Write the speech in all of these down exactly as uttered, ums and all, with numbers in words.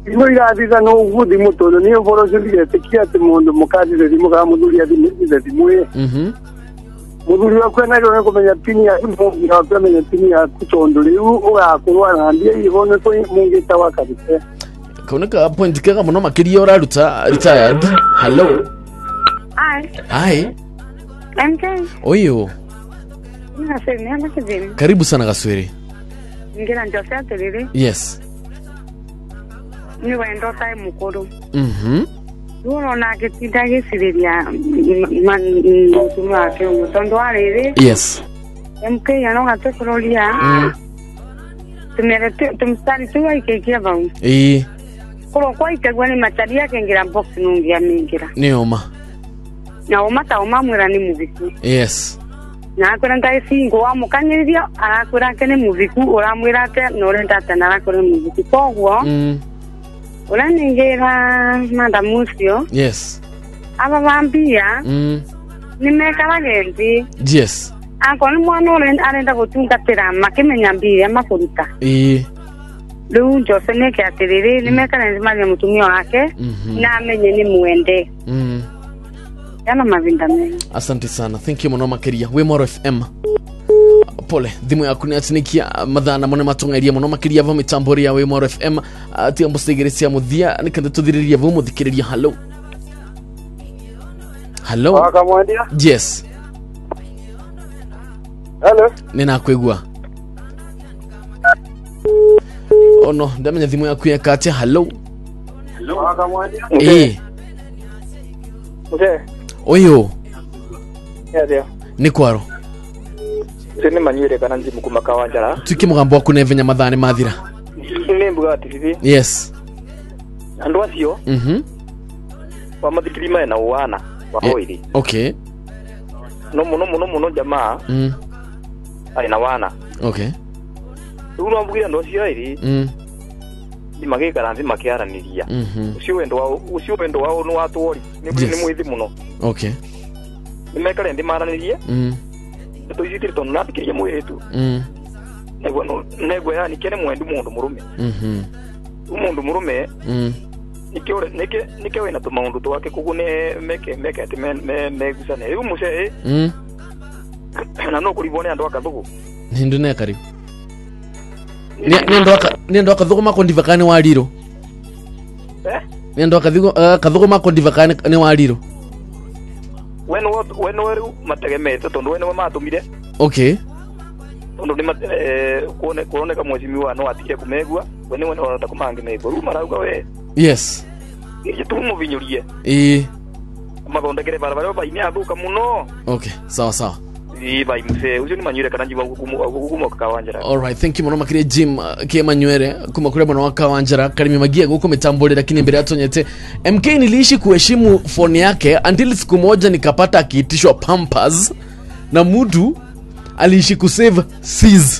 imo irathitha no uguthi mutono ni uboro cio tikiate mundu mukadire thimu kana muthuri athimire thimu ye mhm muthuri wakwa na ro kumenya pini ya thimu ya kumenya pini ya kutondo riu ugakorwa na mbia igone ko mungita wakabite kauneka point kega muno makiria uraruta retired. Hello. Hi. Hi. M K. Oyo. Nina sema hapa kizini. Karibu sana Gaswere. Ngina ndio sasa lele. Yes. Ni wendo tai mukuru. Mhm. Uno na kitinda gisiria man mutuma ke mutondo arere. Yes. M K ya no gate kurolia. Mm. Tumerete tumstari tu aikia bau. Eh. Kuro kwa itegwa ni mataria kengira box nungia mingira. Ni oma. Na oma ta oma mwira ni mubiku. Yes. Na akora ngai singo wa mukanyiriria arakora kene mubiku uramwira ate no renda tena arakora mubiku kogwo. Mm. Ula ningira manda musio. Yes. Aba bambia. Mm. Nimekala genzi. Yes. Ako ni mwana ule arenda gutungatira makimenya mbia makuruta. Eh. Lu Jose neke atiriri nimekala nzima ya mutumio wake na amenye ni muende. Mm. Yana mavinda mengi. Asante sana. Thank you muno makiria. We Moro F M. Pole thimu yaku ni atinikia mathana mone matungeria muno makiria va mitambori ya We Moro F M ati ambustegeresia muthia nikende tuthiriria vu muthikiriria. Hello. Hello. Akamwandia? Yes. Hello. Nina kwegua. Oh no, ndamenya thimu yaku ya kati. Hello. Hello. Akamwandia? Eh. Okay. Oyo. Yeah, yeah. Ni kwaro. Sini manyire kana nzimu kumaka wanjara. Tuki mugambo waku nevenya mathani mathira. Ni mbuga T V. Yes. Andu acio. Mhm. Wa mathikirima na uwana wa hoiri. Okay. No muno muno muno jamaa. Mm. Ai na wana. Okay. Uno mbugira ndo cio iri. Mm. Ni magika nzi makiaraniria. Mhm. Ucio wendo wa ucio wendo wa no atwori. Ni ni mwithi muno. Okay. Ni mekale ndi maraniria. Mm. To yitiri to nafikiria mwetu. Mm. Nego no nego ya ni kene mwendu mundu murume. Mhm. Umundu murume. Mm. Nikiore nike nike wena to maundu to wake kugune meke meke ati me me megusane. Yu muse. Mm. Na no kulibone andu akathugu. Nindu ne karibu. Ni ni ndo aka ni ndo akathugu makondivakane waliro. Eh? Ni ndo akathugu akathugu makondivakane ni waliro. When what when were mategemete tondo when matumire. Okay. Tondo ni eh kuone kuone kama mwezi miwa no atike kumegwa. When when wanataka kumange nego. Ruma rauga we. Yes. Ye tumu vinyurie. Eh. Magondegere barabara ba ine abuka muno. Okay. Sawa sawa. Iba imuse ujo ni manyure kana njiba gukumo kawanjara. All right, thank you muno makire Jim uh, ke manywere kuma kule bwana wakawanjara kalimi magia guko mitambole lakini mbele atonyete M K niliishi kuheshimu phone yake until siku moja nikapata akiitishwa Pampers na mtu aliishi kusave C's.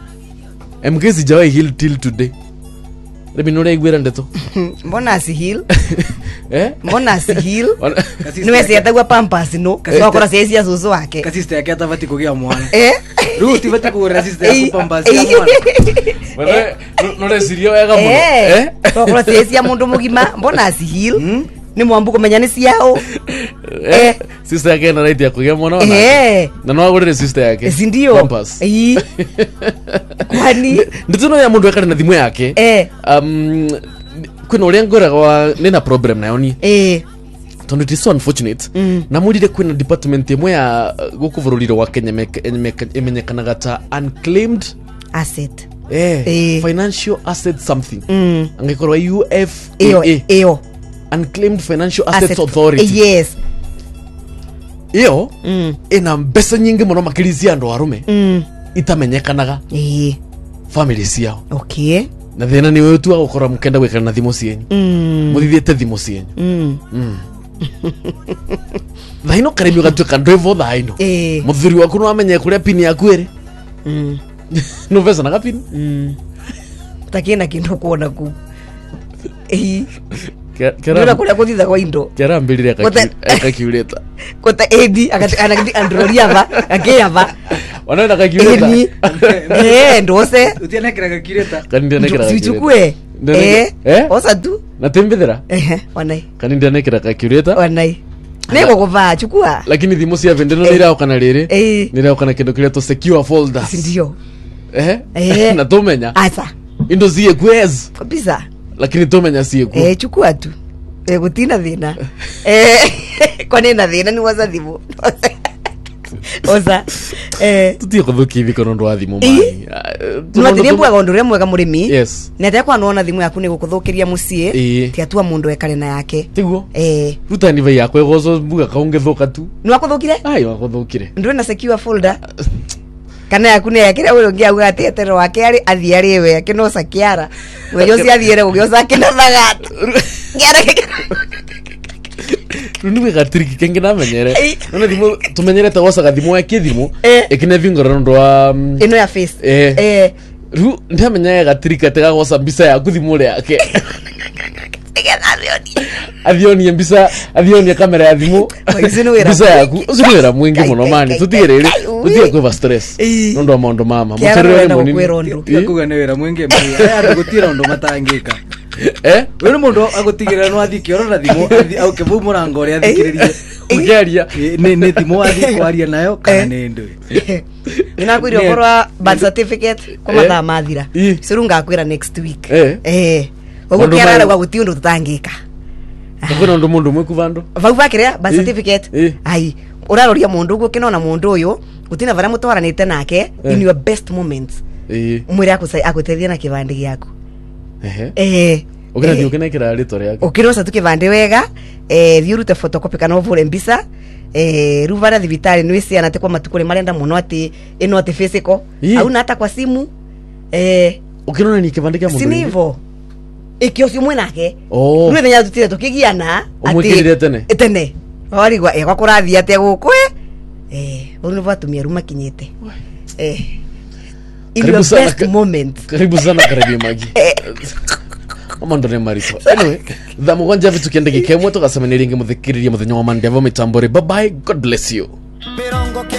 M K sijawahi heal till today. Rebi nore igwera ndeto. Mbona si heal? Eh? Mbona si heal? Niwe si atagwa Pampers no. Kwa kora sisi ya zuzu wake. Kasista yake atavati kugia mwana. Eh? Ruti vati kugira sister yako Pampers ya mwana. Bale nore sirio wega muno. Eh? Kwa kora sisi ya mundu mugima mbona si heal? Ni mwambu kumenya ni siao. Eh? Sister yake na right ya kugia mwana. Eh. Na no agore sister yake. Si ndio? Pampers. Eh. Kwani ndituno ya mundu akari na thimu yake. Eh. Um kuna ule ngora wa nina problem na yoni. Eh. Tondo it is so unfortunate. Mm. Na mudire kuna department imwe ya gukuvururiro wa Kenya emenyekanaga ta unclaimed asset. Eh, Eh. financial asset something. Mm. Angekorwa U F A Eo, A. eo. Unclaimed Financial Assets Asset Authority. Yes. Iyo Mm. ina mbesa nyingi muno makirisia ando arume. Mm. Itamenyekanaga Eh. family ciao. Okay. Na thina ni wetu agukora mukenda gwikara na thimu cienyu. Mm. Muthithiete thimu cienyu. Mm. Mm. Thaino karemi ugatuika ndevo thaino. Eh. Muthuri waku no amenye kuria pini yaku iri. Mm. No vesa na kapini. Mm. Takina kindu kuona ku. Eh. Kera Ndio kule kuthitha kwa indo. Kera mbirire akakiureta. Kota A D akati anakiti androlia ba, akeyava. Wanaenda akakiureta. Eh, ndose. Utiana kira kakireta. Kandia na kira. Sichukue. eh eh osa tu natembethera eh wanai kani ndianekera calculator wanai nego kuvaa chukua lakini thimu cia vendeno ni irao kana riri eh ni irao kana kindu kiria to secure folders sindio eh Eh. na tumenya asa indo zie kwez kabisa lakini tumenya cie ku eh chukua tu eh gutina thina eh kwani na thina ni waza thimu oza eh tutie kuthuki hivi kono ndo athimu Eh. mani nwathire mbwaga undu ria mwega murimi yes nete kwa nona thimu yaku ni gukuthukiria mucie Eh. ti atua mundu ekare na yake tiguo eh ruta ni vai yakwe gozo mbuga kaunge thuka tu ni wakuthukire ai wakuthukire ndu na secure folder kana yaku ni yakire uyu ngia uga tetero wake ari athia riwe akino sakiara weyo si athiere ugiosa kina thagatu ngiara Nundu gatiriki kenge na menyere Eh. nona thimu tumenyerete gocaga thimu yake thimu Eh. ikine vingora ndo wa mm, ino ya face Eh. eh ru ndamenya gatirika tega goca mbisa yaku thimu ri yake tigetha rioni athioni mbisa athioni kamera ya thimu Ucio nĩ wĩra mbisa yaku ucio ni wira mwingi Kai, muno kai, mani kai, tutigiriri kai, ui. tutige kwiva stress Ii. nondo wa maundu mama Kiara muterere wenda munini gukwĩra ũndũ. tiga kuga nä wä ra mwenge andå gå tira å ndå matangä eh we nä må ndå agåtigä ra no athiä kä orora thimå aukä bau må rango å rä a thikä rä rie ukiaria nä thimå athiä kwaria nayo kana nä ndå ninakwira Ne- ukorwa birth certificate kwa Eh. mathaa mathira Ii. cirunga kwira next week Eh. eh Maũndũ uguo kiara maya- rauga guti undu tutangika kuna ndo mundu mwe kuvando vau vakiria birth Ii. certificate Ii. ai uraroria mundu uguo kinona mundu uyu gutina varia mutwaranite nake Eh. in your best moments eh mwire agutethia na kivandi giaku ehe eh ukina thi eh. ukina kira rito riake ukirosa tu kivandi wega eh thiä rute photocopy kana uvure mbica eh riu varia thibitari nä ciana te kwa matukå rä marenda må no atä ä no atä physical Ii. au na hata kwa simu eh ukirona ni kivande kia mundu sinivo ä å mwe nake Oh. rä thenya tå tire tå kä giana Ũmwĩkĩrire tene? tene origwa ä gwakå rathiä atä gå kwä å rä nä vatumia ru makinyä te in Karibu your sana best ka- moment karibu sana karibu magi ama ndo ne marito anyway tha mugwanja vitu kiende gikemwe tugacemanä ringi muthikiririe muthenya wa Monday vo mitambori bye bye god bless you